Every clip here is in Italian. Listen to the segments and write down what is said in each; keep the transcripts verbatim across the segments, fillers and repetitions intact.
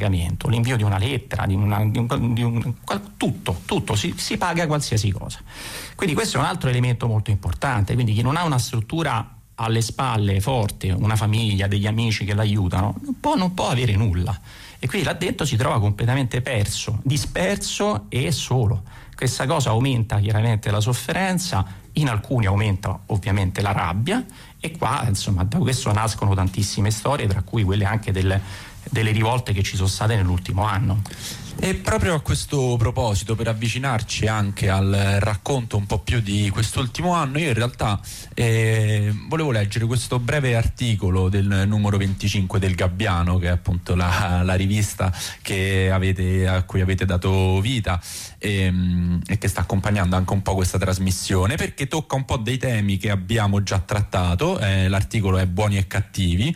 pagamento, l'invio di una lettera, di una, di un, di un, tutto, tutto si, si paga qualsiasi cosa. Quindi questo è un altro elemento molto importante. Quindi chi non ha una struttura alle spalle forte, una famiglia, degli amici che l'aiutano, non può, non può avere nulla, e quindi là dentro si trova completamente perso, disperso e solo. Questa cosa aumenta chiaramente la sofferenza, in alcuni aumenta ovviamente la rabbia, e qua insomma da questo nascono tantissime storie, tra cui quelle anche delle, delle rivolte che ci sono state nell'ultimo anno. E proprio a questo proposito, per avvicinarci anche al racconto un po' più di quest'ultimo anno, io in realtà eh, volevo leggere questo breve articolo del numero venticinque del Gabbiano, che è appunto la, la rivista che avete, a cui avete dato vita e, e che sta accompagnando anche un po' questa trasmissione, perché tocca un po' dei temi che abbiamo già trattato. Eh, l'articolo è Buoni e Cattivi.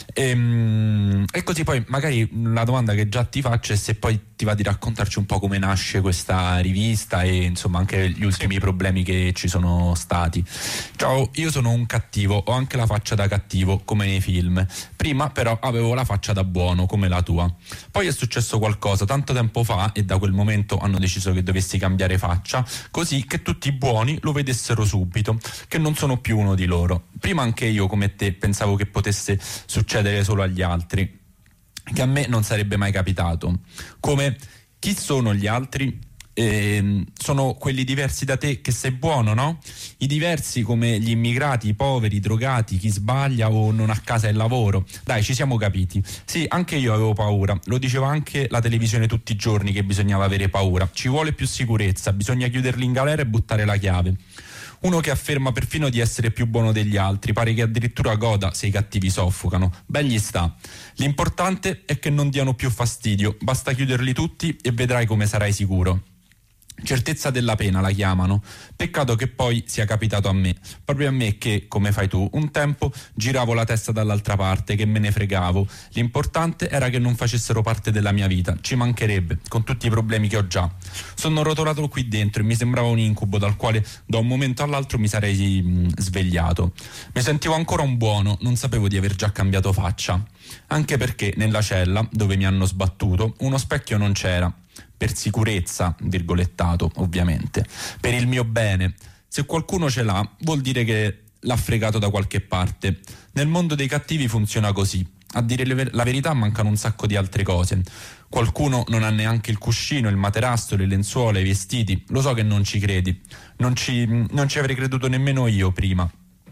E, e così poi magari la domanda che già ti faccio è se poi ti va di raccontarci un po' come nasce questa rivista e insomma anche gli ultimi problemi che ci sono stati. Ciao, io sono un cattivo, ho anche la faccia da cattivo come nei film, prima però avevo la faccia da buono come la tua, poi è successo qualcosa tanto tempo fa e da quel momento hanno deciso che dovessi cambiare faccia, così che tutti i buoni lo vedessero subito, che non sono più uno di loro. Prima anche io come te pensavo che potesse succedere solo agli altri, che a me non sarebbe mai capitato. Come, chi sono gli altri? Eh, sono quelli diversi da te che sei buono, no? I diversi come gli immigrati, i poveri, i drogati, chi sbaglia o non ha casa e lavoro. Dai, ci siamo capiti. Sì, anche io avevo paura, lo diceva anche la televisione tutti i giorni che bisognava avere paura. Ci vuole più sicurezza, bisogna chiuderli in galera e buttare la chiave. Uno che afferma perfino di essere più buono degli altri, pare che addirittura goda se i cattivi soffocano. Ben gli sta. L'importante è che non diano più fastidio, basta chiuderli tutti e vedrai come sarai sicuro. Certezza della pena la chiamano. Peccato che poi sia capitato a me, proprio a me che, come fai tu, un tempo giravo la testa dall'altra parte, che me ne fregavo. L'importante era che non facessero parte della mia vita, ci mancherebbe, con tutti i problemi che ho già. Sono rotolato qui dentro e mi sembrava un incubo dal quale da un momento all'altro mi sarei mh, svegliato. Mi sentivo ancora un buono, non sapevo di aver già cambiato faccia. Anche perché nella cella, dove mi hanno sbattuto, uno specchio non c'era. Per sicurezza, virgolettato, ovviamente, per il mio bene. Se qualcuno ce l'ha, vuol dire che l'ha fregato da qualche parte. Nel mondo dei cattivi funziona così. A dire la verità mancano un sacco di altre cose. Qualcuno non ha neanche il cuscino, il materasso, le lenzuola, i vestiti. Lo so che non ci credi. Non ci, non ci avrei creduto nemmeno io prima.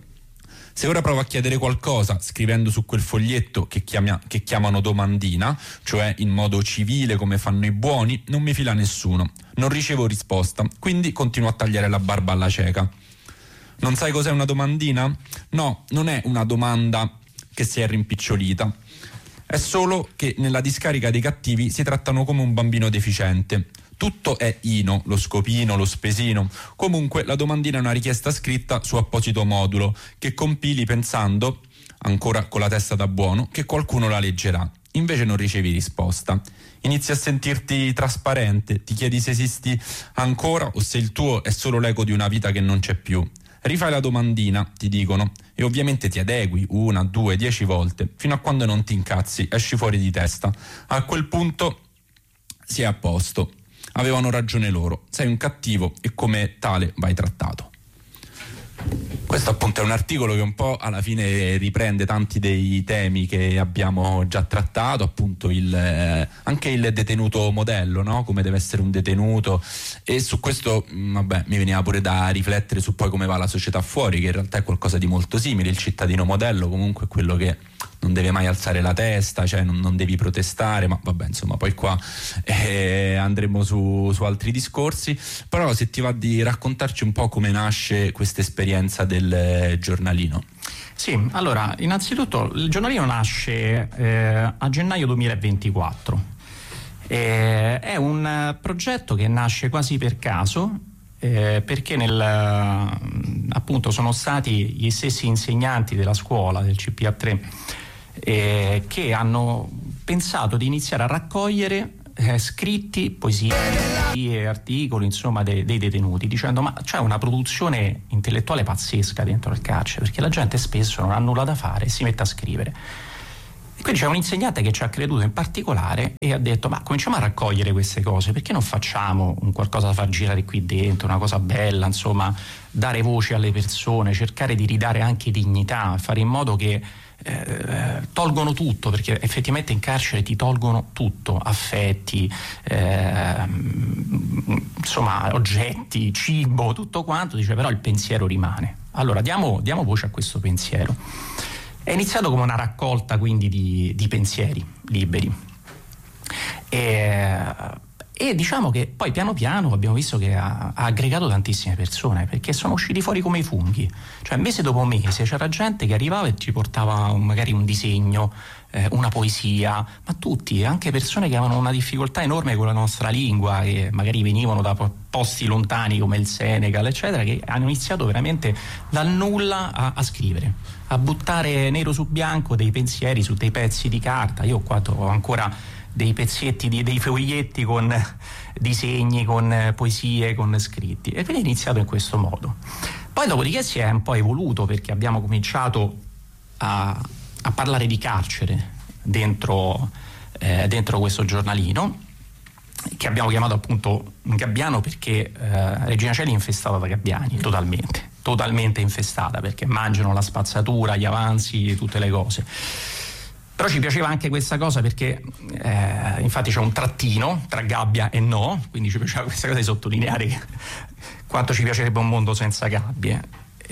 Se ora provo a chiedere qualcosa scrivendo su quel foglietto che, chiama, che chiamano domandina, cioè in modo civile come fanno i buoni, non mi fila nessuno. Non ricevo risposta, quindi continuo a tagliare la barba alla cieca. Non sai cos'è una domandina? No, non è una domanda che si è rimpicciolita. È solo che nella discarica dei cattivi si trattano come un bambino deficiente. Tutto è ino, lo scopino, lo spesino. Comunque la domandina è una richiesta scritta su apposito modulo che compili pensando, ancora con la testa da buono, che qualcuno la leggerà. Invece non ricevi risposta. Inizi a sentirti trasparente, ti chiedi se esisti ancora o se il tuo è solo l'eco di una vita che non c'è più. Rifai la domandina, ti dicono, e ovviamente ti adegui una, due, dieci volte, fino a quando non ti incazzi, esci fuori di testa. A quel punto si è a posto. Avevano ragione loro, sei un cattivo e come tale vai trattato. Questo appunto è un articolo che un po' alla fine riprende tanti dei temi che abbiamo già trattato, appunto il, eh, anche il detenuto modello, no? Come deve essere un detenuto, e su questo mh, vabbè, mi veniva pure da riflettere su poi come va la società fuori, che in realtà è qualcosa di molto simile. Il cittadino modello comunque è quello che non deve mai alzare la testa, cioè non, non devi protestare, ma vabbè, insomma, poi qua eh, andremo su, su altri discorsi. Però se ti va di raccontarci un po' come nasce questa esperienza del eh, giornalino. Sì, allora, innanzitutto il giornalino nasce eh, a gennaio duemilaventiquattro. Eh, è un progetto che nasce quasi per caso, eh, perché nel, appunto sono stati gli stessi insegnanti della scuola del C P A tre eh, che hanno pensato di iniziare a raccogliere eh, scritti, poesie, articoli, insomma, dei, dei detenuti, dicendo: ma c'è una produzione intellettuale pazzesca dentro il carcere, perché la gente spesso non ha nulla da fare e si mette a scrivere. E quindi c'è un insegnante che ci ha creduto in particolare e ha detto: ma cominciamo a raccogliere queste cose, perché non facciamo un qualcosa da far girare qui dentro, una cosa bella, insomma, dare voce alle persone, cercare di ridare anche dignità, fare in modo che eh, tolgono tutto, perché effettivamente in carcere ti tolgono tutto, affetti, eh, insomma oggetti, cibo, tutto quanto. Dice però il pensiero rimane. Allora diamo, diamo voce a questo pensiero. È iniziato come una raccolta quindi di, di pensieri liberi e, e diciamo che poi piano piano abbiamo visto che ha, ha aggregato tantissime persone, perché sono usciti fuori come i funghi, cioè mese dopo mese c'era gente che arrivava e ci portava un, magari un disegno, eh, una poesia, ma tutti, anche persone che avevano una difficoltà enorme con la nostra lingua, che magari venivano da posti lontani come il Senegal eccetera, che hanno iniziato veramente dal nulla a, a scrivere, a buttare nero su bianco dei pensieri su dei pezzi di carta. Io qua ho ancora dei pezzetti, di, dei foglietti con disegni, con poesie, con scritti, e quindi è iniziato in questo modo. Poi dopodiché si è un po' evoluto, perché abbiamo cominciato a, a parlare di carcere dentro, eh, dentro questo giornalino, che abbiamo chiamato appunto Gabbiano, perché eh, Regina Coeli è infestata da gabbiani, totalmente totalmente infestata, perché mangiano la spazzatura, gli avanzi, tutte le cose. Però ci piaceva anche questa cosa perché eh, infatti c'è un trattino tra gabbia e no, quindi ci piaceva questa cosa di sottolineare che, quanto ci piacerebbe un mondo senza gabbie.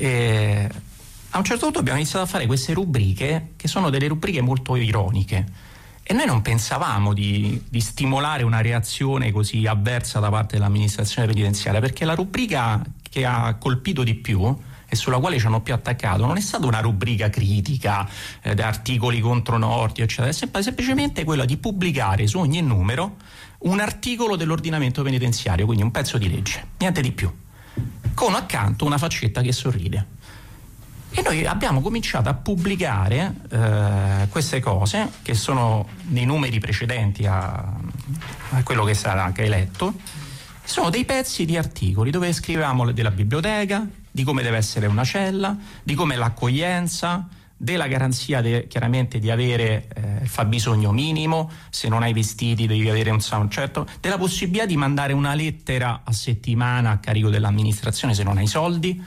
E a un certo punto abbiamo iniziato a fare queste rubriche, che sono delle rubriche molto ironiche, e noi non pensavamo di, di stimolare una reazione così avversa da parte dell'amministrazione penitenziaria, perché la rubrica che ha colpito di più e sulla quale ci hanno più attaccato non è stata una rubrica critica, eh, articoli contro Nordio eccetera, è sempre, semplicemente quella di pubblicare su ogni numero un articolo dell'ordinamento penitenziario, quindi un pezzo di legge, niente di più, con accanto una faccetta che sorride. E noi abbiamo cominciato a pubblicare eh, queste cose, che sono nei numeri precedenti a, a quello che sarà anche eletto. Sono dei pezzi di articoli dove scrivevamo della biblioteca, di come deve essere una cella, di come l'accoglienza, della garanzia de, chiaramente di avere eh, il fabbisogno minimo, se non hai vestiti devi avere un sound certo, della possibilità di mandare una lettera a settimana a carico dell'amministrazione se non hai soldi,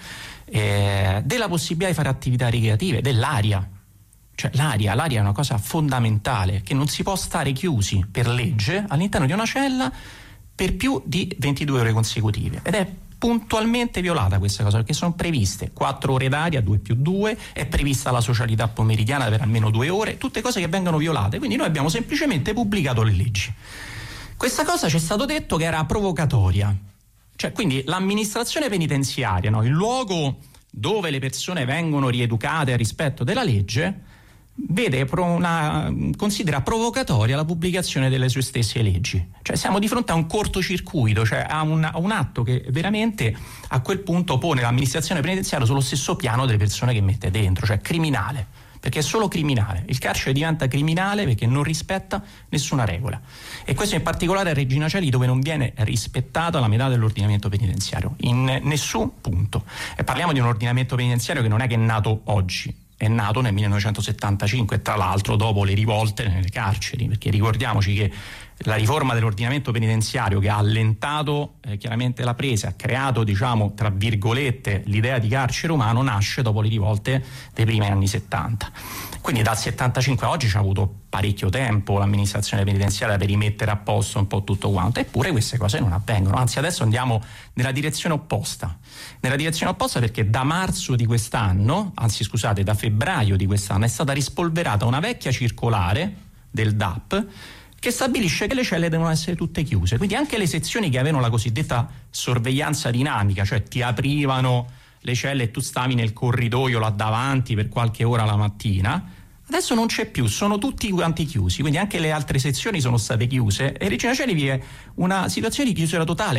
eh, della possibilità di fare attività ricreative, dell'aria. Cioè l'aria, l'aria è una cosa fondamentale, che non si può stare chiusi per legge all'interno di una cella per più di ventidue ore consecutive, ed è puntualmente violata questa cosa, perché sono previste quattro ore d'aria, due più due, è prevista la socialità pomeridiana per almeno due ore, tutte cose che vengono violate. Quindi noi abbiamo semplicemente pubblicato le leggi. Questa cosa ci è stato detto che era provocatoria, cioè quindi l'amministrazione penitenziaria, no, il luogo dove le persone vengono rieducate al rispetto della legge, vede una, considera provocatoria la pubblicazione delle sue stesse leggi. Cioè siamo di fronte a un cortocircuito, cioè a un, a un atto che veramente a quel punto pone l'amministrazione penitenziaria sullo stesso piano delle persone che mette dentro, cioè criminale, perché è solo criminale. Il carcere diventa criminale perché non rispetta nessuna regola, e questo in particolare a Regina Coeli, dove non viene rispettata la metà dell'ordinamento penitenziario in nessun punto. E parliamo di un ordinamento penitenziario che non è che è nato oggi, è nato nel millenovecentosettantacinque, tra l'altro dopo le rivolte nelle carceri, perché ricordiamoci che la riforma dell'ordinamento penitenziario, che ha allentato eh, chiaramente la presa, ha creato, diciamo, tra virgolette, l'idea di carcere umano, nasce dopo le rivolte dei primi anni settanta. Quindi dal settantacinque a oggi ci ha avuto parecchio tempo l'amministrazione penitenziaria per rimettere a posto un po' tutto quanto, eppure queste cose non avvengono, anzi adesso andiamo nella direzione opposta. Nella direzione opposta perché da marzo di quest'anno, anzi scusate, da febbraio di quest'anno è stata rispolverata una vecchia circolare del D A P che stabilisce che le celle devono essere tutte chiuse, quindi anche le sezioni che avevano la cosiddetta sorveglianza dinamica, cioè ti aprivano le celle e tu stavi nel corridoio là davanti per qualche ora la mattina, adesso non c'è più, sono tutti quanti chiusi, quindi anche le altre sezioni sono state chiuse, e Regina Coeli vive una situazione di chiusura totale che,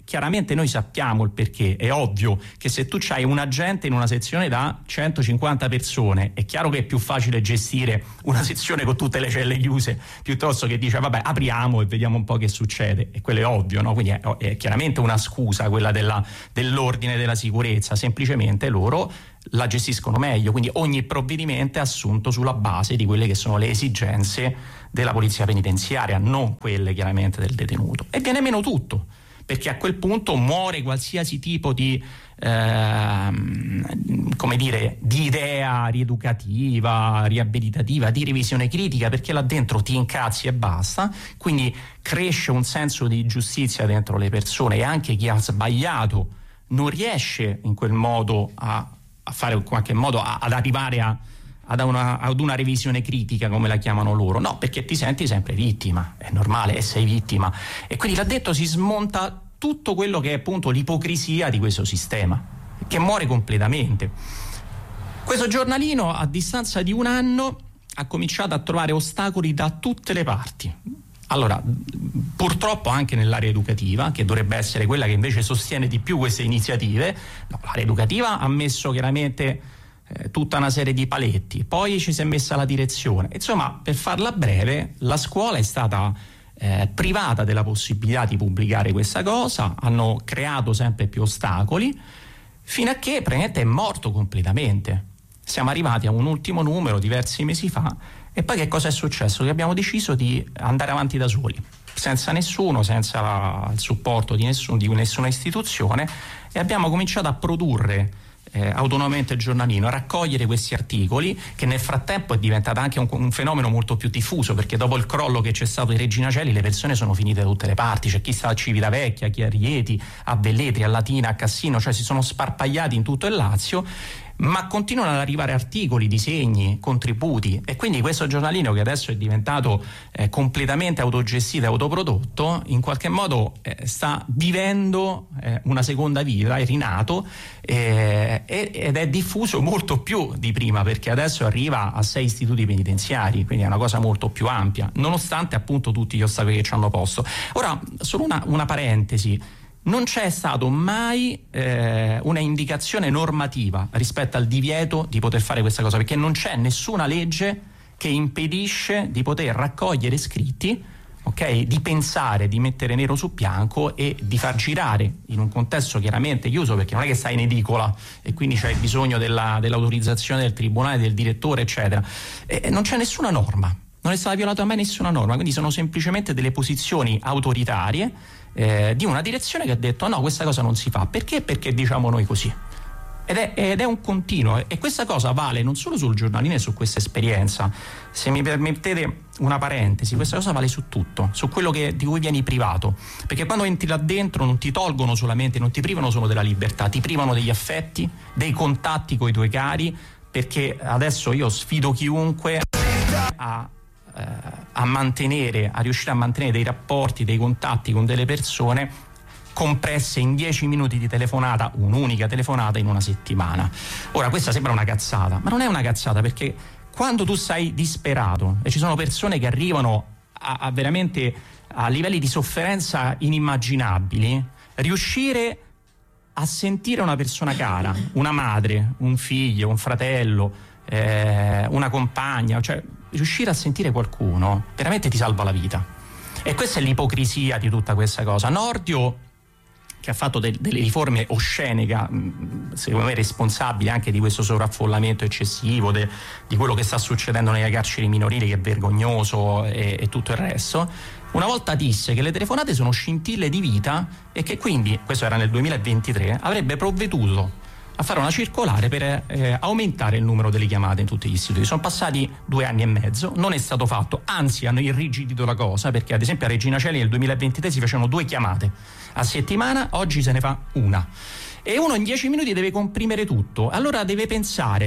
chiaramente noi sappiamo il perché. È ovvio che se tu c'hai un agente in una sezione da centocinquanta persone, è chiaro che è più facile gestire una sezione con tutte le celle chiuse piuttosto che dice vabbè apriamo e vediamo un po' che succede, e quello è ovvio, no? Quindi è, è chiaramente una scusa quella della, dell'ordine e della sicurezza, semplicemente loro la gestiscono meglio, quindi ogni provvedimento è assunto sulla base di quelle che sono le esigenze della polizia penitenziaria, non quelle chiaramente del detenuto, e viene meno tutto, perché a quel punto muore qualsiasi tipo di ehm, come dire, di idea rieducativa, riabilitativa, di revisione critica, perché là dentro ti incazzi e basta. Quindi cresce un senso di giustizia dentro le persone, e anche chi ha sbagliato non riesce in quel modo a, a fare in qualche modo a, ad arrivare a ad una, ad una revisione critica, come la chiamano loro, no, perché ti senti sempre vittima, è normale, e sei vittima, e quindi là dentro si smonta tutto quello che è appunto l'ipocrisia di questo sistema, che muore completamente. Questo giornalino, a distanza di un anno, ha cominciato a trovare ostacoli da tutte le parti. Allora, purtroppo anche nell'area educativa, che dovrebbe essere quella che invece sostiene di più queste iniziative, no, l'area educativa ha messo chiaramente tutta una serie di paletti, poi ci si è messa la direzione, insomma, per farla breve, la scuola è stata eh, privata della possibilità di pubblicare questa cosa, hanno creato sempre più ostacoli, fino a che praticamente è morto completamente. Siamo arrivati a un ultimo numero diversi mesi fa, e poi che cosa è successo? Che abbiamo deciso di andare avanti da soli, senza nessuno, senza la, il supporto di, nessun, di nessuna istituzione, e abbiamo cominciato a produrre Eh, autonomamente il giornalino, a raccogliere questi articoli, che nel frattempo è diventato anche un, un fenomeno molto più diffuso, perché dopo il crollo che c'è stato di Regina Coeli le persone sono finite da tutte le parti, c'è chi sta a Civitavecchia, chi a Rieti, a Velletri, a Latina, a Cassino, cioè si sono sparpagliati in tutto il Lazio, ma continuano ad arrivare articoli, disegni, contributi, e quindi questo giornalino, che adesso è diventato eh, completamente autogestito e autoprodotto, in qualche modo eh, sta vivendo eh, una seconda vita, è rinato eh, ed è diffuso molto più di prima, perché adesso arriva a sei istituti penitenziari, quindi è una cosa molto più ampia, nonostante appunto tutti gli ostacoli che ci hanno posto. Ora, solo una, una parentesi: non c'è stato mai eh, una indicazione normativa rispetto al divieto di poter fare questa cosa, perché non c'è nessuna legge che impedisce di poter raccogliere scritti, ok, di pensare, di mettere nero su bianco e di far girare in un contesto chiaramente chiuso, perché non è che stai in edicola e quindi c'è bisogno della, dell'autorizzazione del tribunale, del direttore, eccetera. E non c'è nessuna norma, non è stata violata mai nessuna norma, quindi sono semplicemente delle posizioni autoritarie Eh, di una direzione che ha detto no, questa cosa non si fa. Perché? Perché diciamo noi così. Ed è, ed è un continuo, e questa cosa vale non solo sul giornalino e su questa esperienza. Se mi permettete una parentesi, questa cosa vale su tutto, su quello che, di cui vieni privato, perché quando entri là dentro non ti tolgono solamente, non ti privano solo della libertà, ti privano degli affetti, dei contatti con i tuoi cari, perché adesso io sfido chiunque a a mantenere, a riuscire a mantenere dei rapporti, dei contatti con delle persone compresse in dieci minuti di telefonata, un'unica telefonata in una settimana. Ora, questa sembra una cazzata, ma non è una cazzata, perché quando tu sei disperato e ci sono persone che arrivano a, a veramente a livelli di sofferenza inimmaginabili, riuscire a sentire una persona cara, una madre, un figlio, un fratello, eh, una compagna, cioè riuscire a sentire qualcuno veramente ti salva la vita. E questa è l'ipocrisia di tutta questa cosa. Nordio, che ha fatto de- delle riforme oscene, secondo me responsabile anche di questo sovraffollamento eccessivo, de- di quello che sta succedendo nelle carceri minorili, che è vergognoso, e, e tutto il resto, una volta disse che le telefonate sono scintille di vita, e che quindi, questo era nel duemilaventitré, avrebbe provveduto a fare una circolare per eh, aumentare il numero delle chiamate in tutti gli istituti. Sono passati due anni e mezzo, non è stato fatto, anzi hanno irrigidito la cosa, perché ad esempio a Regina Coeli nel duemilaventitré si facevano due chiamate a settimana, oggi se ne fa una. E uno in dieci minuti deve comprimere tutto, allora deve pensare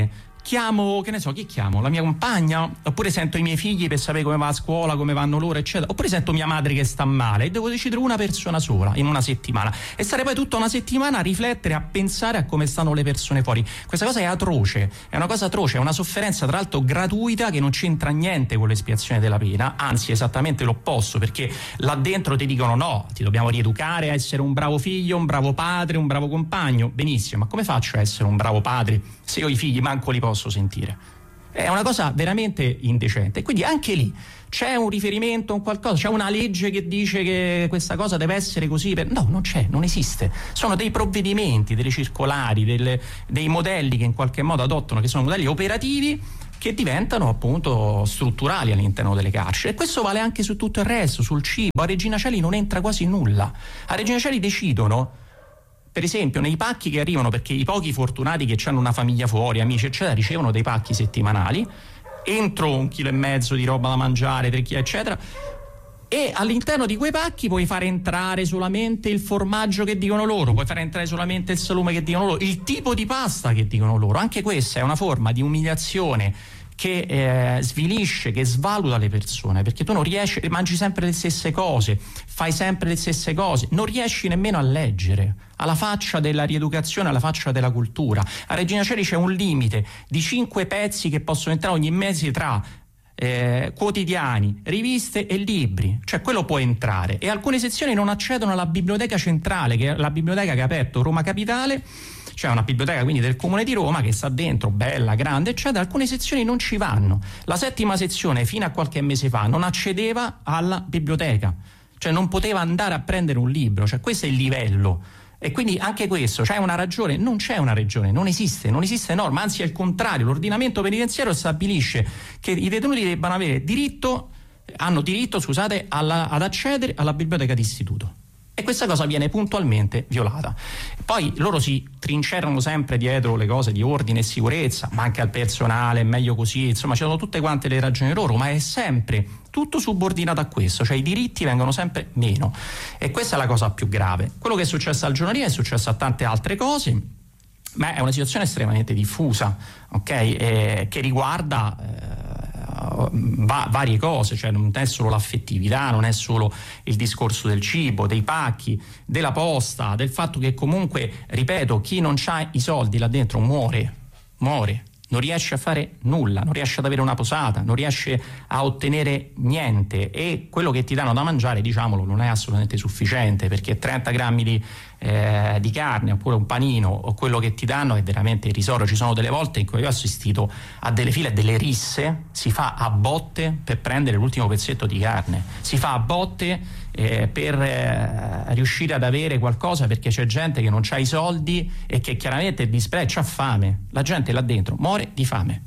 chiamo, che ne so, chi chiamo? La mia compagna? Oppure sento i miei figli per sapere come va a scuola, come vanno loro, eccetera. Oppure sento mia madre che sta male e devo decidere una persona sola in una settimana e stare poi tutta una settimana a riflettere, a pensare a come stanno le persone fuori. Questa cosa è atroce, è una cosa atroce, è una sofferenza tra l'altro gratuita che non c'entra niente con l'espiazione della pena, anzi esattamente l'opposto, perché là dentro ti dicono no, ti dobbiamo rieducare a essere un bravo figlio, un bravo padre, un bravo compagno. Benissimo, ma come faccio a essere un bravo padre se io i figli manco li posso sentire? È una cosa veramente indecente. Quindi anche lì c'è un riferimento, un qualcosa, c'è una legge che dice che questa cosa deve essere così per... no, non c'è, non esiste. Sono dei provvedimenti, delle circolari, delle, dei modelli che in qualche modo adottano, che sono modelli operativi che diventano appunto strutturali all'interno delle carceri, e questo vale anche su tutto il resto, sul cibo. A Regina Coeli non entra quasi nulla. A Regina Coeli decidono, per esempio, nei pacchi che arrivano, perché i pochi fortunati che hanno una famiglia fuori, amici eccetera, ricevono dei pacchi settimanali, entro un chilo e mezzo di roba da mangiare, tre chili eccetera, e all'interno di quei pacchi puoi fare entrare solamente il formaggio che dicono loro, puoi fare entrare solamente il salume che dicono loro, il tipo di pasta che dicono loro. Anche questa è una forma di umiliazione che eh, svilisce, che svaluta le persone, perché tu non riesci, mangi sempre le stesse cose, fai sempre le stesse cose, non riesci nemmeno a leggere, alla faccia della rieducazione, alla faccia della cultura. A Regina Coeli c'è un limite di cinque pezzi che possono entrare ogni mese tra eh, quotidiani, riviste e libri, cioè quello può entrare, e alcune sezioni non accedono alla biblioteca centrale, che è la biblioteca che ha aperto Roma Capitale, cioè una biblioteca quindi del Comune di Roma che sta dentro, bella, grande, eccetera. Alcune sezioni non ci vanno. La settima sezione fino a qualche mese fa non accedeva alla biblioteca, cioè non poteva andare a prendere un libro, cioè questo è il livello. E quindi anche questo, c'è una ragione? Non c'è una ragione, non esiste, non esiste norma, anzi è il contrario. L'ordinamento penitenziario stabilisce che i detenuti debbano avere diritto, hanno diritto, scusate, alla, ad accedere alla biblioteca d'istituto. E questa cosa viene puntualmente violata. Poi loro si trincerano sempre dietro le cose di ordine e sicurezza, ma anche al personale, è meglio così, insomma ci sono tutte quante le ragioni loro, ma è sempre tutto subordinato a questo, cioè i diritti vengono sempre meno, e questa è la cosa più grave. Quello che è successo al giornalista è successo a tante altre cose, ma è una situazione estremamente diffusa, ok? E che riguarda eh, Va, varie cose, cioè non è solo l'affettività, non è solo il discorso del cibo, dei pacchi, della posta, del fatto che comunque, ripeto, chi non ha i soldi là dentro muore, muore, non riesce a fare nulla, non riesce ad avere una posata, non riesce a ottenere niente, e quello che ti danno da mangiare, diciamolo, non è assolutamente sufficiente, perché trenta grammi di, eh, di carne oppure un panino o quello che ti danno è veramente irrisorio. Ci sono delle volte in cui io ho assistito a delle file, delle risse, si fa a botte per prendere l'ultimo pezzetto di carne, si fa a botte Eh, per eh, riuscire ad avere qualcosa, perché c'è gente che non ha i soldi e che chiaramente è disprezza, ha fame. La gente là dentro muore di fame.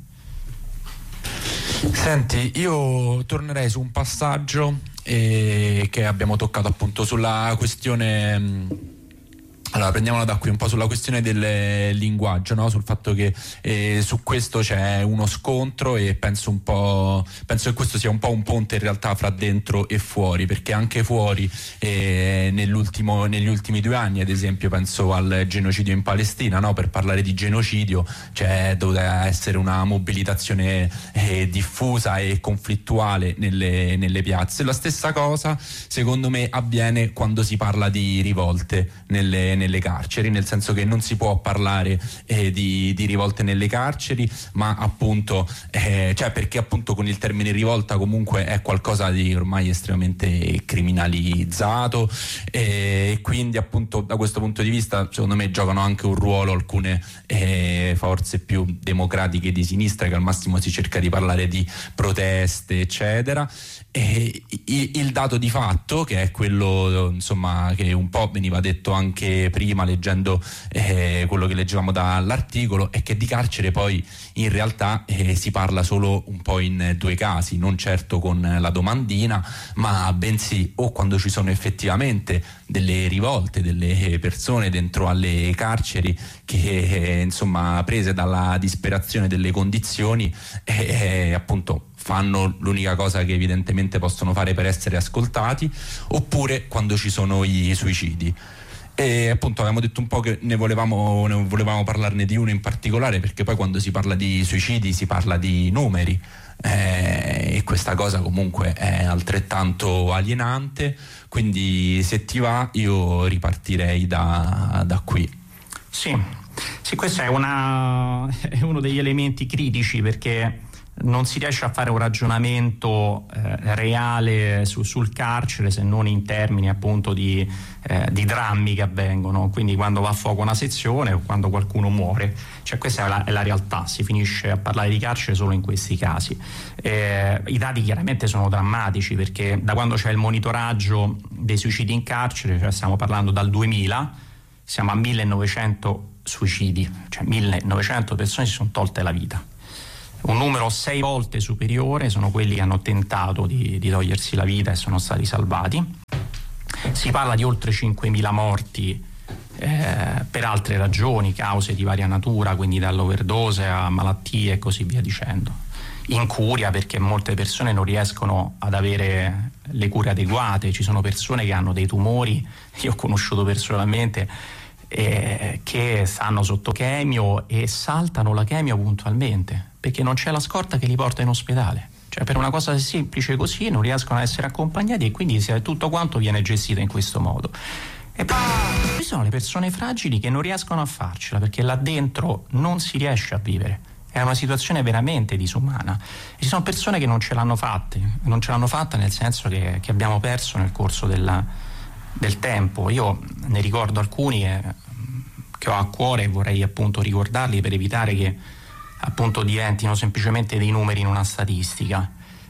Senti, io tornerei su un passaggio eh, che abbiamo toccato appunto sulla questione mh, allora prendiamola da qui un po' sulla questione del linguaggio, no? Sul fatto che eh, su questo c'è uno scontro, e penso un po' penso che questo sia un po' un ponte in realtà fra dentro e fuori, perché anche fuori eh, nell'ultimo, negli ultimi due anni, ad esempio penso al genocidio in Palestina, no? Per parlare di genocidio c'è dovuta essere una mobilitazione eh, diffusa e conflittuale nelle, nelle piazze. La stessa cosa secondo me avviene quando si parla di rivolte nelle nelle carceri, nel senso che non si può parlare eh, di, di rivolte nelle carceri, ma appunto eh, cioè perché appunto con il termine rivolta comunque è qualcosa di ormai estremamente criminalizzato, e eh, quindi appunto da questo punto di vista secondo me giocano anche un ruolo alcune eh, forze più democratiche di sinistra, che al massimo si cerca di parlare di proteste eccetera. E il dato di fatto, che è quello insomma che un po' veniva detto anche prima leggendo eh, quello che leggevamo dall'articolo, è che di carcere poi in realtà eh, si parla solo un po' in due casi, non certo con la domandina, ma bensì o quando ci sono effettivamente delle rivolte, delle persone dentro alle carceri che eh, insomma prese dalla disperazione delle condizioni eh, appunto fanno l'unica cosa che evidentemente possono fare per essere ascoltati, oppure quando ci sono i suicidi. E appunto avevamo detto un po' che ne volevamo, ne volevamo parlarne di uno in particolare, perché poi quando si parla di suicidi si parla di numeri, eh, e questa cosa comunque è altrettanto alienante, quindi se ti va io ripartirei da, da qui. Sì, sì, questo è, una, è uno degli elementi critici, perché non si riesce a fare un ragionamento eh, reale su, sul carcere, se non in termini appunto di, eh, di drammi che avvengono, quindi quando va a fuoco una sezione o quando qualcuno muore, cioè questa è la, è la realtà, si finisce a parlare di carcere solo in questi casi. Eh, i dati chiaramente sono drammatici, perché da quando c'è il monitoraggio dei suicidi in carcere, cioè stiamo parlando dal duemila, siamo a millenovecento suicidi, cioè millenovecento persone si sono tolte la vita. Un numero sei volte superiore sono quelli che hanno tentato di, di togliersi la vita e sono stati salvati. Si parla di oltre cinquemila morti eh, per altre ragioni, cause di varia natura, quindi dall'overdose a malattie e così via dicendo. Incuria, perché molte persone non riescono ad avere le cure adeguate, ci sono persone che hanno dei tumori, io ho conosciuto personalmente, eh, che stanno sotto chemio e saltano la chemio puntualmente, perché non c'è la scorta che li porta in ospedale. Cioè, per una cosa semplice così non riescono a essere accompagnati, e quindi tutto quanto viene gestito in questo modo. E poi ci sono le persone fragili che non riescono a farcela, perché là dentro non si riesce a vivere. È una situazione veramente disumana. E ci sono persone che non ce l'hanno fatte, non ce l'hanno fatta nel senso che, che abbiamo perso nel corso della, del tempo. Io ne ricordo alcuni che, che ho a cuore e vorrei appunto ricordarli per evitare che appunto diventino semplicemente dei numeri in una statistica.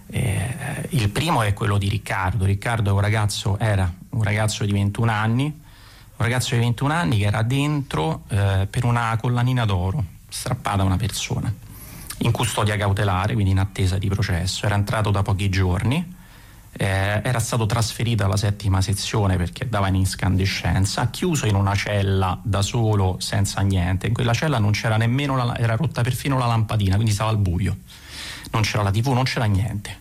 Eh, il primo è quello di Riccardo. Riccardo è un ragazzo, era un ragazzo di ventuno anni, un ragazzo di ventuno anni che era dentro eh, per una collanina d'oro strappata a una persona, in custodia cautelare, quindi in attesa di processo. Era entrato da pochi giorni, eh, era stato trasferito alla settima sezione perché dava in incandescenza, chiuso in una cella da solo senza niente. In quella cella non c'era nemmeno la, era rotta perfino la lampadina, quindi stava al buio, non c'era la tivù, non c'era niente.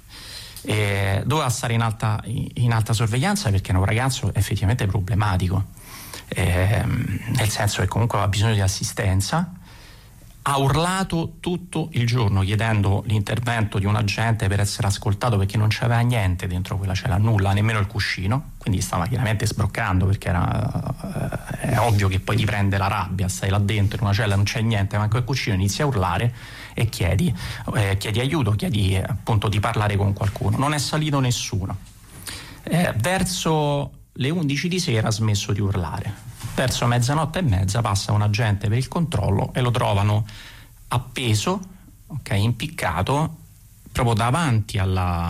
E doveva stare in alta, in alta sorveglianza, perché era un ragazzo effettivamente problematico, eh, nel senso che comunque aveva bisogno di assistenza. Ha urlato tutto il giorno chiedendo l'intervento di un agente per essere ascoltato, perché non c'aveva niente dentro quella cella, nulla, nemmeno il cuscino, quindi stava chiaramente sbroccando, perché era, eh, è ovvio che poi ti prende la rabbia, stai là dentro in una cella, non c'è niente, manco il cuscino, inizi a urlare e chiedi, eh, chiedi aiuto, chiedi appunto di parlare con qualcuno. Non è salito nessuno. Eh, verso le undici di sera ha smesso di urlare. Verso mezzanotte e mezza passa un agente per il controllo e lo trovano appeso, okay, impiccato proprio davanti alla,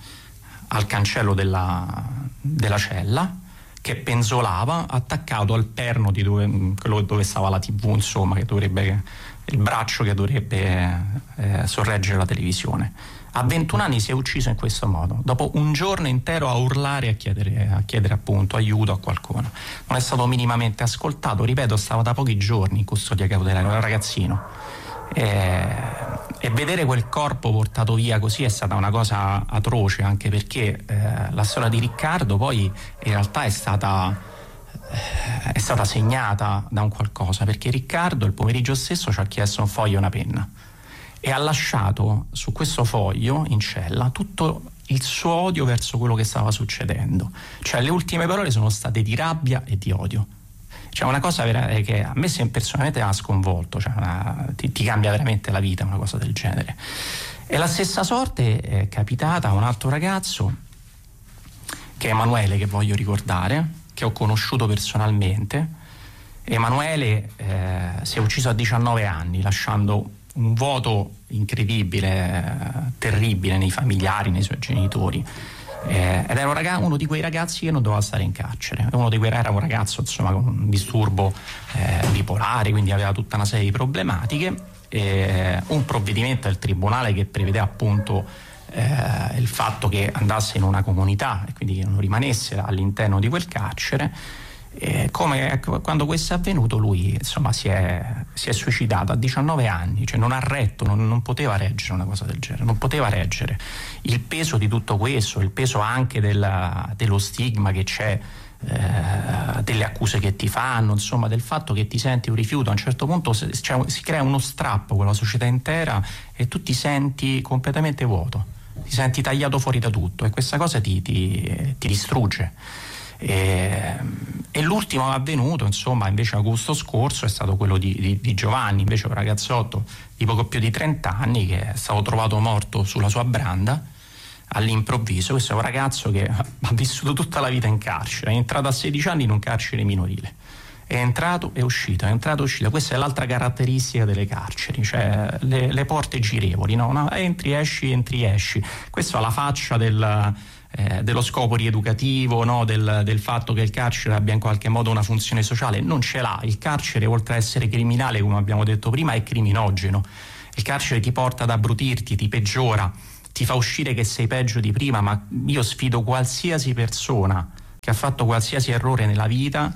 al cancello della, della cella, che penzolava, attaccato al perno di dove, quello dove stava la tivù, insomma, che dovrebbe, il braccio che dovrebbe eh, sorreggere la televisione. A ventuno anni si è ucciso in questo modo, dopo un giorno intero a urlare e a chiedere, a chiedere appunto aiuto a qualcuno. Non è stato minimamente ascoltato, ripeto, stava da pochi giorni in custodia cautelare, era un ragazzino. E, e vedere quel corpo portato via così è stata una cosa atroce, anche perché eh, la storia di Riccardo poi in realtà è stata, eh, è stata segnata da un qualcosa, perché Riccardo il pomeriggio stesso ci ha chiesto un foglio e una penna e ha lasciato su questo foglio in cella tutto il suo odio verso quello che stava succedendo. Cioè le ultime parole sono state di rabbia e di odio. Cioè una cosa vera, che a me personalmente mi ha sconvolto, cioè una, ti, ti cambia veramente la vita una cosa del genere. E la stessa sorte è capitata a un altro ragazzo, che è Emanuele, che voglio ricordare, che ho conosciuto personalmente. Emanuele eh, si è ucciso a diciannove anni, lasciando un vuoto incredibile, eh, terribile nei familiari, nei suoi genitori, eh, ed era un ragazzo, uno di quei ragazzi che non doveva stare in carcere. Uno di quei, era un ragazzo insomma con un disturbo eh, bipolare, quindi aveva tutta una serie di problematiche. Eh, un provvedimento del tribunale che prevedeva appunto eh, il fatto che andasse in una comunità e quindi che non rimanesse all'interno di quel carcere. Eh, come quando questo è avvenuto lui insomma si è, si è suicidato a diciannove anni, cioè non ha retto, non, non poteva reggere una cosa del genere, non poteva reggere il peso di tutto questo, il peso anche della, dello stigma che c'è, eh, delle accuse che ti fanno, insomma del fatto che ti senti un rifiuto. A un certo punto si, cioè, si crea uno strappo con la società intera e tu ti senti completamente vuoto, ti senti tagliato fuori da tutto e questa cosa ti, ti, ti distrugge. E, e l'ultimo avvenuto insomma invece agosto scorso è stato quello di, di, di Giovanni, invece un ragazzotto di poco più di trenta anni che è stato trovato morto sulla sua branda all'improvviso. Questo è un ragazzo che ha vissuto tutta la vita in carcere, è entrato a sedici anni in un carcere minorile, è entrato e uscito, è entrato e uscito. Questa è l'altra caratteristica delle carceri, cioè le, le porte girevoli, no? No, entri, esci, entri, esci. Questa è la faccia del Eh, dello scopo rieducativo, no? del, del fatto che il carcere abbia in qualche modo una funzione sociale. Non ce l'ha. Il carcere, oltre a essere criminale, come abbiamo detto prima, è criminogeno. Il carcere ti porta ad abbrutirti, ti peggiora, ti fa uscire che sei peggio di prima, ma io sfido qualsiasi persona che ha fatto qualsiasi errore nella vita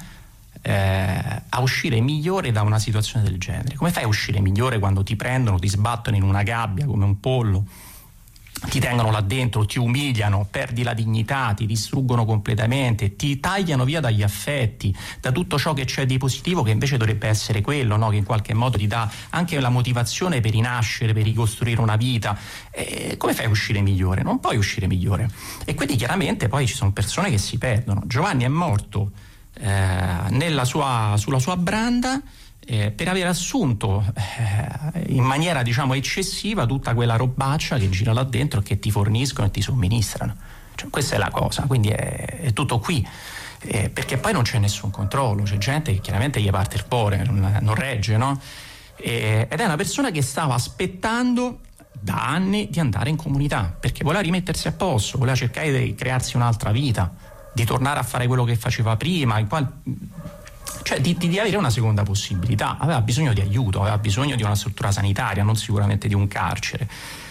eh, a uscire migliore da una situazione del genere. Come fai a uscire migliore quando ti prendono, ti sbattono in una gabbia come un pollo, ti tengono là dentro, ti umiliano, perdi la dignità, ti distruggono completamente, ti tagliano via dagli affetti, da tutto ciò che c'è di positivo, che invece dovrebbe essere quello, no? Che in qualche modo ti dà anche la motivazione per rinascere, per ricostruire una vita. E come fai a uscire migliore? Non puoi uscire migliore. E quindi chiaramente poi ci sono persone che si perdono. Giovanni è morto eh, nella sua, sulla sua branda Eh, per aver assunto eh, in maniera diciamo eccessiva tutta quella robaccia che gira là dentro e che ti forniscono e ti somministrano. Cioè, questa è la cosa, quindi è, è tutto qui, eh, perché poi non c'è nessun controllo, c'è gente che chiaramente gli parte il cuore, non, non regge, no? E, ed è una persona che stava aspettando da anni di andare in comunità perché voleva rimettersi a posto, voleva cercare di crearsi un'altra vita, di tornare a fare quello che faceva prima, in qual... cioè di, di avere una seconda possibilità. Aveva bisogno di aiuto, aveva bisogno di una struttura sanitaria, non sicuramente di un carcere.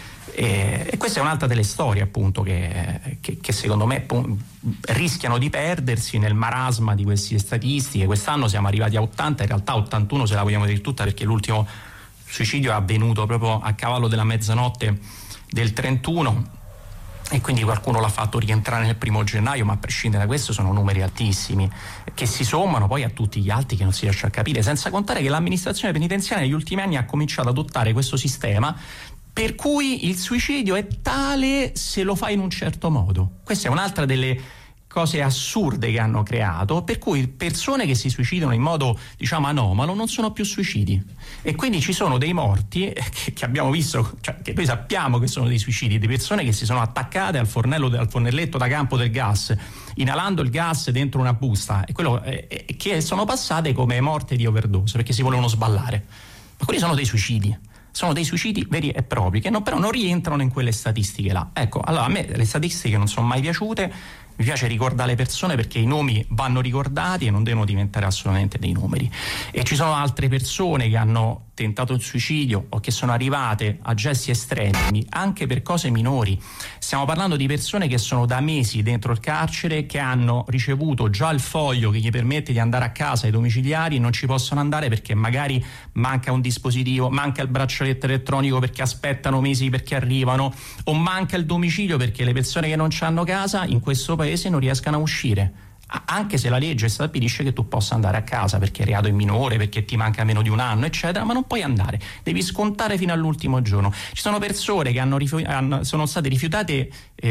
E, e questa è un'altra delle storie appunto che, che, che secondo me rischiano di perdersi nel marasma di queste statistiche. Quest'anno siamo arrivati a ottanta, in realtà ottantuno se la vogliamo dire tutta, perché l'ultimo suicidio è avvenuto proprio a cavallo della mezzanotte del trentuno e quindi qualcuno l'ha fatto rientrare nel primo gennaio, ma a prescindere da questo sono numeri altissimi che si sommano poi a tutti gli altri che non si riesce a capire, senza contare che l'amministrazione penitenziaria negli ultimi anni ha cominciato ad adottare questo sistema per cui il suicidio è tale se lo fai in un certo modo. Questa è un'altra delle cose assurde che hanno creato, per cui persone che si suicidano in modo diciamo anomalo non sono più suicidi, e quindi ci sono dei morti che, che abbiamo visto, cioè che noi sappiamo che sono dei suicidi, di persone che si sono attaccate al fornello al fornelletto da campo del gas inalando il gas dentro una busta, e quello eh, che sono passate come morte di overdose perché si volevano sballare, ma quelli sono dei suicidi. Sono dei suicidi veri e propri che non, però non rientrano in quelle statistiche là. Ecco, allora a me le statistiche non sono mai piaciute. Mi piace ricordare le persone perché i nomi vanno ricordati e non devono diventare assolutamente dei numeri. E ci sono altre persone che hanno tentato il suicidio o che sono arrivate a gesti estremi anche per cose minori. Stiamo parlando di persone che sono da mesi dentro il carcere, che hanno ricevuto già il foglio che gli permette di andare a casa ai domiciliari e non ci possono andare perché magari manca un dispositivo, manca il braccialetto elettronico perché aspettano mesi perché arrivano, o manca il domicilio perché le persone che non hanno casa in questo paese non riescano a uscire, anche se la legge stabilisce che tu possa andare a casa perché il reato è minore, perché ti manca meno di un anno eccetera, ma non puoi andare, devi scontare fino all'ultimo giorno. Ci sono persone che hanno rifiut- hanno, sono state rifiutate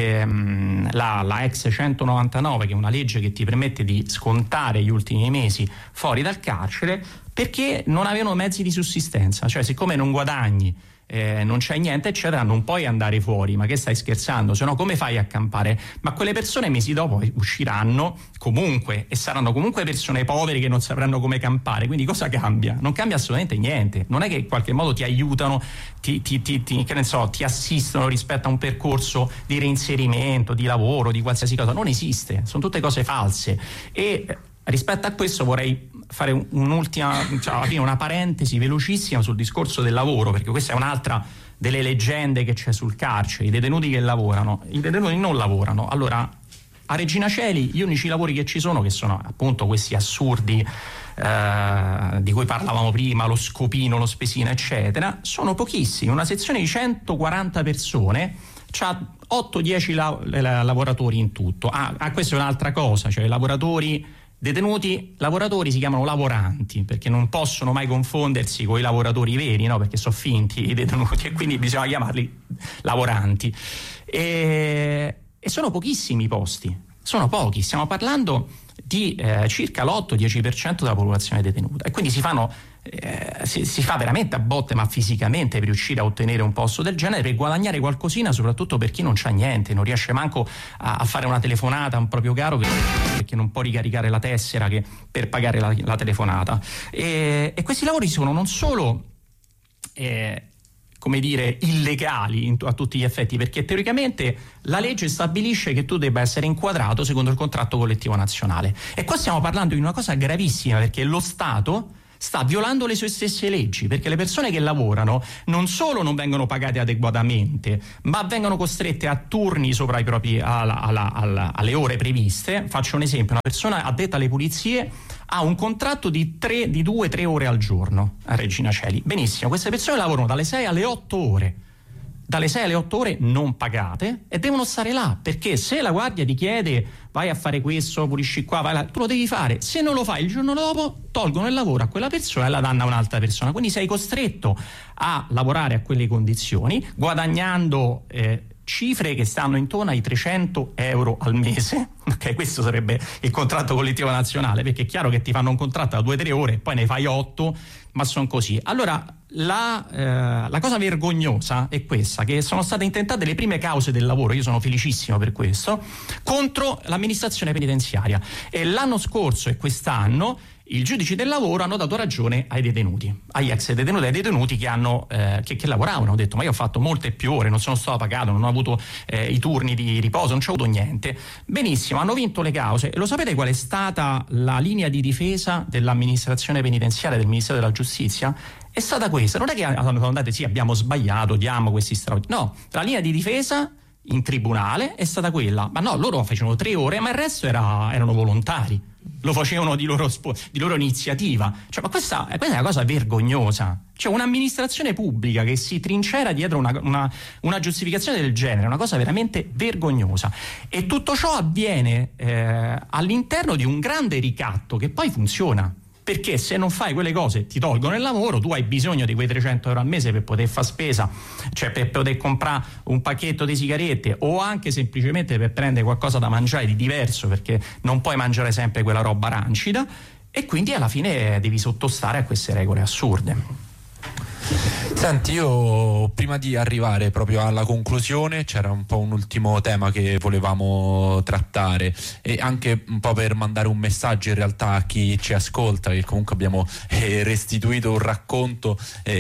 ehm, la, la ex centonovantanove, che è una legge che ti permette di scontare gli ultimi mesi fuori dal carcere, perché non avevano mezzi di sussistenza, cioè siccome non guadagni, Eh, non c'è niente eccetera, non puoi andare fuori. Ma che stai scherzando? Se no come fai a campare? Ma quelle persone mesi dopo usciranno comunque e saranno comunque persone povere che non sapranno come campare, quindi cosa cambia? Non cambia assolutamente niente. Non è che in qualche modo ti aiutano, ti, ti, ti, ti, che ne so, ti assistono rispetto a un percorso di reinserimento, di lavoro, di qualsiasi cosa. Non esiste, sono tutte cose false. E rispetto a questo vorrei fare un'ultima, cioè alla fine una parentesi velocissima sul discorso del lavoro, perché questa è un'altra delle leggende che c'è sul carcere, i detenuti che lavorano. I detenuti non lavorano. Allora, A Regina Coeli gli unici lavori che ci sono, che sono appunto questi assurdi eh, di cui parlavamo prima, lo scopino, lo spesino eccetera, sono pochissimi. Una sezione di centoquaranta persone c'ha otto dieci la- la- lavoratori in tutto. Ah, ah, questa è un'altra cosa, cioè i lavoratori detenuti, lavoratori si chiamano lavoranti, perché non possono mai confondersi con i lavoratori veri, no? Perché sono finti i detenuti e quindi bisogna chiamarli lavoranti. E, e sono pochissimi i posti, sono pochi, stiamo parlando di eh, circa l'otto dieci per cento della popolazione detenuta, e quindi si fanno eh, si, si fa veramente a botte, ma fisicamente, per riuscire a ottenere un posto del genere, per guadagnare qualcosina, soprattutto per chi non c'ha niente, non riesce manco a, a fare una telefonata a un proprio caro che, perché non può ricaricare la tessera che, per pagare la, la telefonata. E, e questi lavori sono non solo eh, come dire, illegali in, a tutti gli effetti, perché teoricamente la legge stabilisce che tu debba essere inquadrato secondo il contratto collettivo nazionale. E qua stiamo parlando di una cosa gravissima, perché lo Stato sta violando le sue stesse leggi, perché le persone che lavorano non solo non vengono pagate adeguatamente, ma vengono costrette a turni sopra i propri, alla, alla, alla, alle ore previste. Faccio un esempio: una persona addetta alle pulizie ha un contratto di tre, di due tre ore al giorno a Regina Coeli. Benissimo, queste persone lavorano dalle sei alle otto ore, dalle sei alle otto ore non pagate, e devono stare là, perché se la guardia ti chiede vai a fare questo, pulisci qua, vai là, tu lo devi fare. Se non lo fai il giorno dopo, tolgono il lavoro a quella persona e la danno a un'altra persona, quindi sei costretto a lavorare a quelle condizioni, guadagnando eh, cifre che stanno intorno ai trecento euro al mese. Ok, questo sarebbe il contratto collettivo nazionale, perché è chiaro che ti fanno un contratto da due tre ore, poi ne fai otto, ma sono così. Allora la, eh, la cosa vergognosa è questa, che sono state intentate le prime cause del lavoro, io sono felicissimo per questo, contro l'amministrazione penitenziaria, e l'anno scorso e quest'anno i giudici del lavoro hanno dato ragione ai detenuti, agli ex detenuti, ai detenuti che, hanno, eh, che, che lavoravano. Hanno detto: ma io ho fatto molte più ore, non sono stato pagato, non ho avuto eh, i turni di riposo, non c'ho avuto niente. Benissimo, hanno vinto le cause. E lo sapete qual è stata la linea di difesa dell'amministrazione penitenziaria, del Ministero della Giustizia? È stata questa. Non è che hanno detto sì, abbiamo sbagliato, diamo questi straordinari. No, la linea di difesa in tribunale è stata quella: ma no, loro facevano tre ore, ma il resto era, erano volontari, lo facevano di loro, di loro iniziativa. Cioè, ma questa, questa è una cosa vergognosa. Cioè, un'amministrazione pubblica che si trincera dietro una, una, una giustificazione del genere è una cosa veramente vergognosa. E tutto ciò avviene eh, all'interno di un grande ricatto che poi funziona. Perché se non fai quelle cose ti tolgono il lavoro, tu hai bisogno di quei trecento euro al mese per poter fare spesa, cioè per poter comprare un pacchetto di sigarette, o anche semplicemente per prendere qualcosa da mangiare di diverso, perché non puoi mangiare sempre quella roba rancida, e quindi alla fine devi sottostare a queste regole assurde. Senti, io prima di arrivare proprio alla conclusione c'era un po' un ultimo tema che volevamo trattare, e anche un po' per mandare un messaggio in realtà a chi ci ascolta, che comunque abbiamo eh, restituito un racconto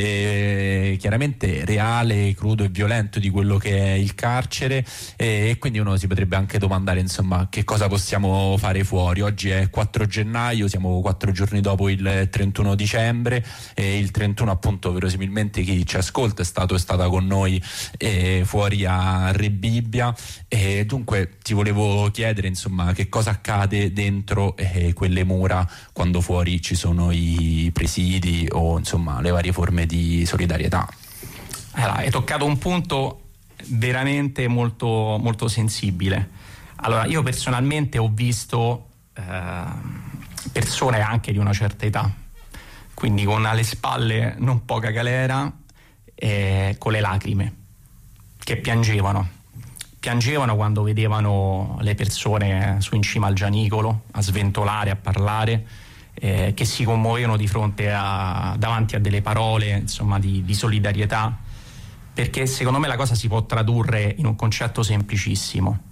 eh, chiaramente reale, crudo e violento di quello che è il carcere, eh, e quindi uno si potrebbe anche domandare insomma che cosa possiamo fare fuori. Oggi è quattro gennaio, siamo quattro giorni dopo il trentuno dicembre, e il trentuno appunto verosimilmente chi ci ascolta è stato è stata con noi eh, fuori a Rebibbia, e dunque ti volevo chiedere insomma che cosa accade dentro eh, quelle mura quando fuori ci sono i presidi o insomma le varie forme di solidarietà. Allora, hai toccato un punto veramente molto, molto sensibile. Allora, io personalmente ho visto eh, persone anche di una certa età, quindi con alle spalle non poca galera, eh, con le lacrime, che piangevano. Piangevano quando vedevano le persone su in cima al Gianicolo a sventolare, a parlare, eh, che si commuovevano di fronte a, davanti a delle parole insomma di, di solidarietà, perché secondo me la cosa si può tradurre in un concetto semplicissimo.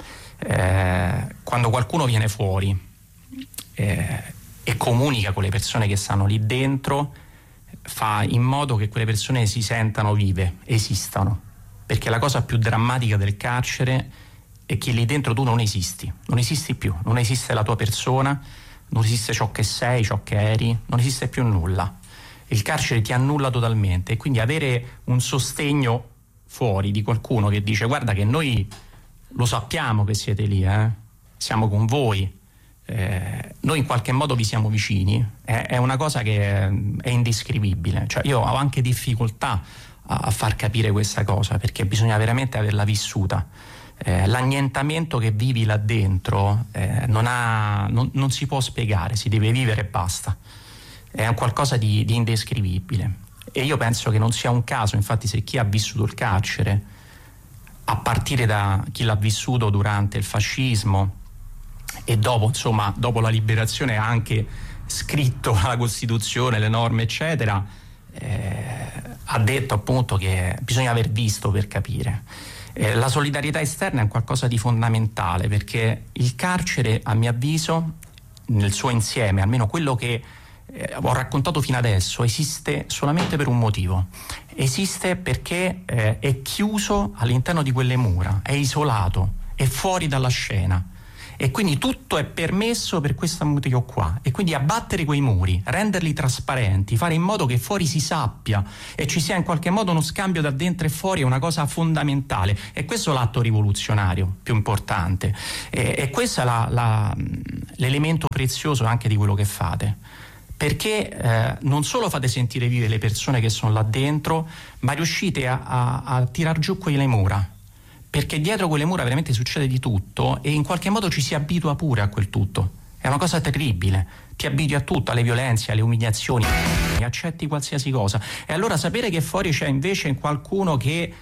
Eh, quando qualcuno viene fuori eh, e comunica con le persone che stanno lì dentro, fa in modo che quelle persone si sentano vive, esistano, perché la cosa più drammatica del carcere è che lì dentro tu non esisti, non esisti più, non esiste la tua persona, non esiste ciò che sei, ciò che eri, non esiste più nulla. Il carcere ti annulla totalmente, e quindi avere un sostegno fuori di qualcuno che dice: guarda che noi lo sappiamo che siete lì, eh? siamo con voi, eh, noi in qualche modo vi siamo vicini, è, è una cosa che è, è indescrivibile. Cioè io ho anche difficoltà a, a far capire questa cosa, perché bisogna veramente averla vissuta. Eh, l'annientamento che vivi là dentro eh, non, ha, non, non si può spiegare, si deve vivere e basta. È un qualcosa di, di indescrivibile, e io penso che non sia un caso, infatti, se chi ha vissuto il carcere, a partire da chi l'ha vissuto durante il fascismo e dopo, insomma, dopo la liberazione, ha anche scritto la Costituzione, le norme eccetera, eh, ha detto appunto che bisogna aver visto per capire. Eh, la solidarietà esterna è un qualcosa di fondamentale, perché il carcere, a mio avviso, nel suo insieme, almeno quello che eh, ho raccontato fino adesso, esiste solamente per un motivo. Esiste perché eh, è chiuso all'interno di quelle mura, è isolato, è fuori dalla scena, e quindi tutto è permesso per questo motivo qua. E quindi abbattere quei muri, renderli trasparenti, fare in modo che fuori si sappia e ci sia in qualche modo uno scambio da dentro e fuori, è una cosa fondamentale, e questo è l'atto rivoluzionario più importante, e, e questo è la, la, l'elemento prezioso anche di quello che fate, perché eh, non solo fate sentire vive le persone che sono là dentro, ma riuscite a, a, a tirar giù quelle mura, perché dietro quelle mura veramente succede di tutto, e in qualche modo ci si abitua pure a quel tutto. È una cosa terribile, ti abitui a tutto, alle violenze, alle umiliazioni, accetti qualsiasi cosa, e allora sapere che fuori c'è invece qualcuno che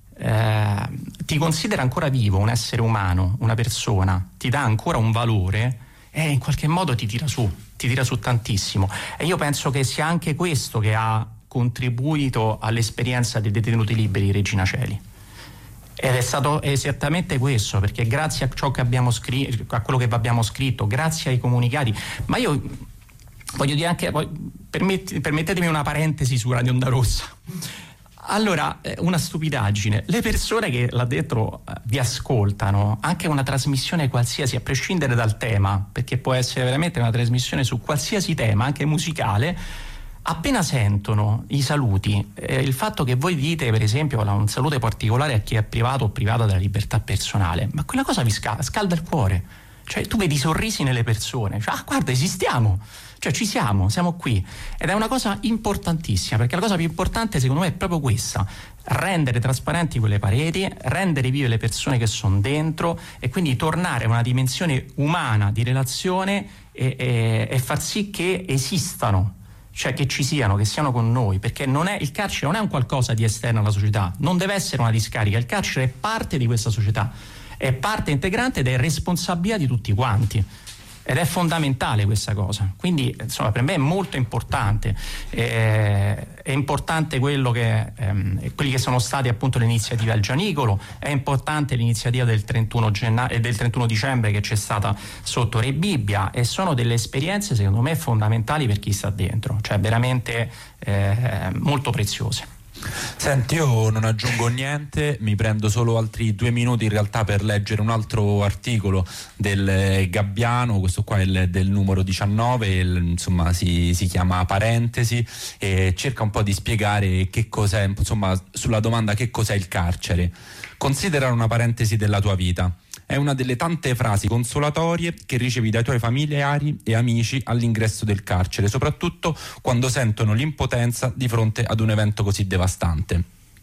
eh, ti considera ancora vivo, un essere umano, una persona, ti dà ancora un valore, e in qualche modo ti tira su, ti tira su tantissimo. E io penso che sia anche questo che ha contribuito all'esperienza dei detenuti liberi di Regina Coeli. Ed è stato esattamente questo, perché grazie a ciò che abbiamo scritto, a quello che abbiamo scritto, grazie ai comunicati, ma io voglio dire anche, permetti, permettetemi una parentesi su Radio Onda Rossa. Allora, una stupidaggine, le persone che là dentro vi ascoltano, anche una trasmissione qualsiasi, a prescindere dal tema, perché può essere veramente una trasmissione su qualsiasi tema, anche musicale, appena sentono i saluti, eh, il fatto che voi dite per esempio un saluto particolare a chi è privato o privata della libertà personale, ma quella cosa vi scal- scalda il cuore. Cioè tu vedi i sorrisi nelle persone, cioè, ah guarda, esistiamo, cioè ci siamo, siamo qui, ed è una cosa importantissima, perché la cosa più importante secondo me è proprio questa: rendere trasparenti quelle pareti, rendere vive le persone che sono dentro, e quindi tornare a una dimensione umana di relazione, e, e, e far sì che esistano, cioè che ci siano, che siano con noi, perché non è, il carcere non è un qualcosa di esterno alla società, non deve essere una discarica, il carcere è parte di questa società, è parte integrante ed è responsabilità di tutti quanti, ed è fondamentale questa cosa. Quindi insomma per me è molto importante, eh, è importante quello che ehm, quelli che sono stati appunto le iniziative al Gianicolo, è importante l'iniziativa del trentuno gennaio e del trentuno dicembre che c'è stata sotto Re Bibbia, e sono delle esperienze secondo me fondamentali per chi sta dentro, cioè veramente eh, molto preziose. Senti, io non aggiungo niente, mi prendo solo altri due minuti in realtà per leggere un altro articolo del Gabbiano, questo qua è il, del numero diciannove, il, insomma si, si chiama Parentesi, e cerca un po' di spiegare che cos'è, insomma sulla domanda che cos'è il carcere. Considera una parentesi della tua vita. È una delle tante frasi consolatorie che ricevi dai tuoi familiari e amici all'ingresso del carcere, soprattutto quando sentono l'impotenza di fronte ad un evento così devastante.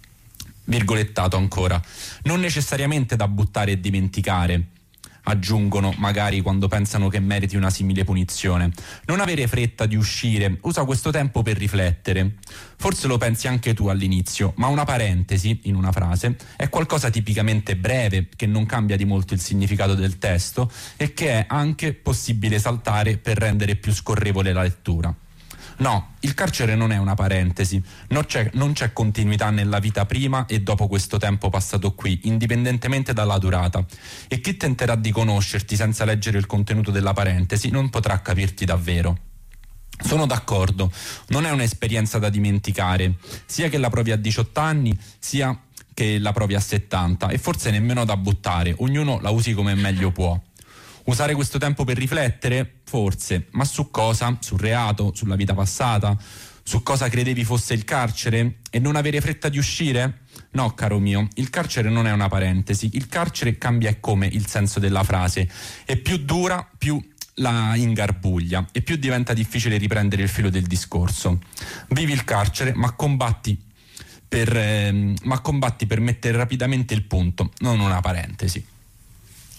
Virgolettato ancora. Non necessariamente da buttare e dimenticare, aggiungono magari quando pensano che meriti una simile punizione. Non avere fretta di uscire, usa questo tempo per riflettere. Forse lo pensi anche tu all'inizio, ma una parentesi, in una frase, è qualcosa tipicamente breve, che non cambia di molto il significato del testo e che è anche possibile saltare per rendere più scorrevole la lettura. No, il carcere non è una parentesi, non c'è, non c'è continuità nella vita prima e dopo questo tempo passato qui, indipendentemente dalla durata, e chi tenterà di conoscerti senza leggere il contenuto della parentesi non potrà capirti davvero. Sono d'accordo, non è un'esperienza da dimenticare, sia che la provi a diciotto anni, sia che la provi a settanta, e forse nemmeno da buttare, ognuno la usi come meglio può. Usare questo tempo per riflettere? Forse, ma su cosa? Sul reato? Sulla vita passata? su cosa credevi fosse il carcere e non avere fretta di uscire? No, caro mio, il carcere non è una parentesi, il carcere cambia come il senso della frase, e più dura, più la ingarbuglia e più diventa difficile riprendere il filo del discorso. Vivi il carcere, ma combatti per, eh, ma combatti per mettere rapidamente il punto, non una parentesi.